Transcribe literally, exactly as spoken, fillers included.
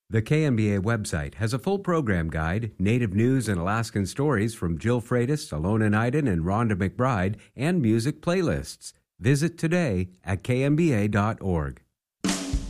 The K M B A website has a full program guide, native news and Alaskan stories from Jill Freitas, Alona Nyden, and Rhonda McBride, and music playlists. Visit today at k m b a dot org.